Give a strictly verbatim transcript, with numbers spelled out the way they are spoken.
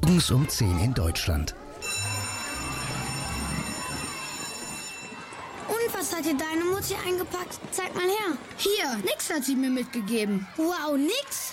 Morgens um zehn in Deutschland. Und was hat dir deine Mutti eingepackt? Zeig mal her. Hier, nix hat sie mir mitgegeben. Wow, nix?